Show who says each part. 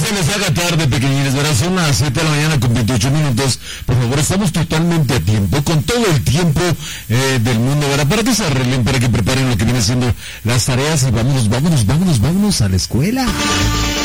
Speaker 1: se les haga tarde, pequeñines, ¿verdad? Son las 7 de la mañana con 28 minutos. Por favor, estamos totalmente a tiempo, con todo el tiempo del mundo, ¿verdad? Para que se arreglen, para que preparen lo que viene siendo las tareas y vámonos a la escuela.